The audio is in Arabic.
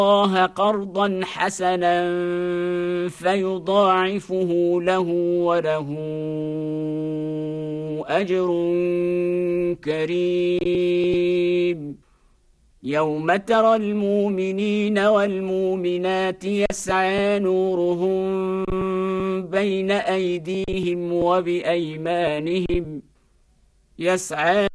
الله قرضا حسنا فيضاعفه له وله أجر كريم. يوم ترى المؤمنين والمؤمنات يسعى نورهم بين أيديهم وبأيمانهم